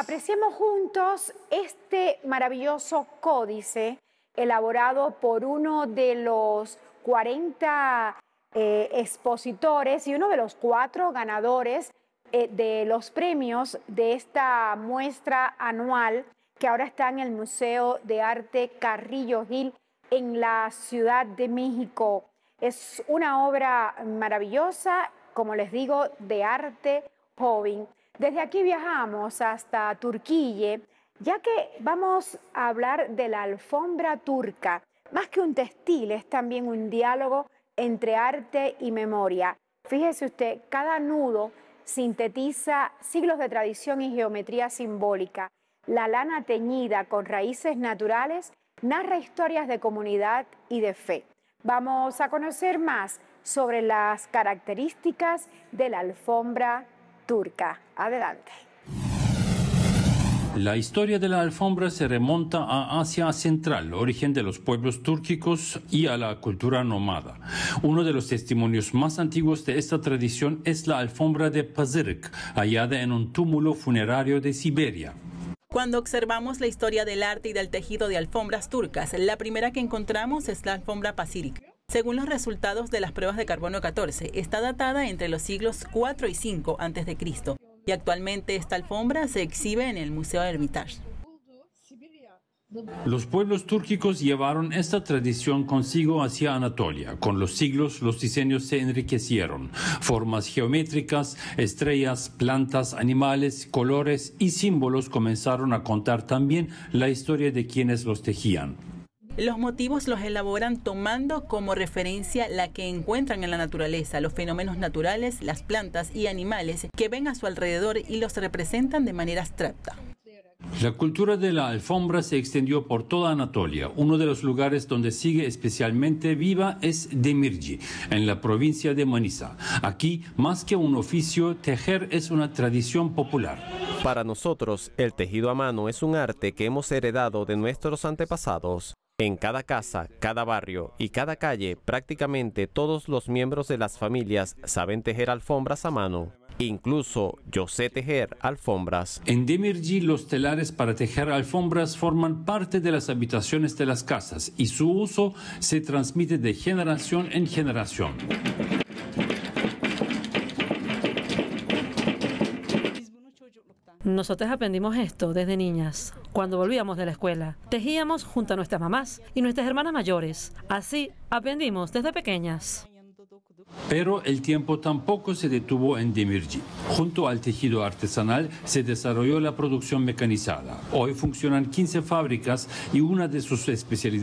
Apreciemos juntos este maravilloso códice elaborado por uno de los 40 expositores y uno de los 4 ganadores de los premios de esta muestra anual que ahora está en el Museo de Arte Carrillo Gil en la Ciudad de México. Es una obra maravillosa, como les digo, de arte joven. Desde aquí viajamos hasta Turquía, ya que vamos a hablar de la alfombra turca. Más que un textil, es también un diálogo entre arte y memoria. Fíjese usted, cada nudo sintetiza siglos de tradición y geometría simbólica. La lana teñida con raíces naturales narra historias de comunidad y de fe. Vamos a conocer más sobre las características de la alfombra turca. Adelante. La historia de la alfombra se remonta a Asia Central, origen de los pueblos túrquicos, y a la cultura nómada. Uno de los testimonios más antiguos de esta tradición es la alfombra de Pazırık, hallada en un túmulo funerario de Siberia. Cuando observamos la historia del arte y del tejido de alfombras turcas, la primera que encontramos es la alfombra Pazırık. Según los resultados de las pruebas de carbono 14, está datada entre los siglos 4 y 5 a.C. y actualmente esta alfombra se exhibe en el Museo Hermitage. Los pueblos túrquicos llevaron esta tradición consigo hacia Anatolia. Con los siglos, los diseños se enriquecieron. Formas geométricas, estrellas, plantas, animales, colores y símbolos comenzaron a contar también la historia de quienes los tejían. Los motivos los elaboran tomando como referencia la que encuentran en la naturaleza, los fenómenos naturales, las plantas y animales que ven a su alrededor y los representan de manera abstracta. La cultura de la alfombra se extendió por toda Anatolia. Uno de los lugares donde sigue especialmente viva es Demirci, en la provincia de Manisa. Aquí, más que un oficio, tejer es una tradición popular. Para nosotros, el tejido a mano es un arte que hemos heredado de nuestros antepasados. En cada casa, cada barrio y cada calle, prácticamente todos los miembros de las familias saben tejer alfombras a mano. Incluso yo sé tejer alfombras. En Demirci, los telares para tejer alfombras forman parte de las habitaciones de las casas y su uso se transmite de generación en generación. Nosotros aprendimos esto desde niñas. Cuando volvíamos de la escuela, tejíamos junto a nuestras mamás y nuestras hermanas mayores. Así aprendimos desde pequeñas. Pero el tiempo tampoco se detuvo en Demirci. Junto al tejido artesanal se desarrolló la producción mecanizada. Hoy funcionan 15 fábricas y una de sus especialidades